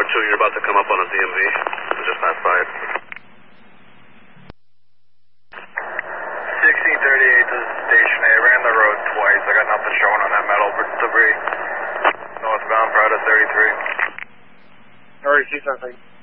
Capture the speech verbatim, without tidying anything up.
two, you're about to come up on a D M V. I just passed by it. sixteen thirty-eight to the station. I ran the road twice. I got nothing showing on that metal debris. Northbound, Prada thirty-three. I already see something.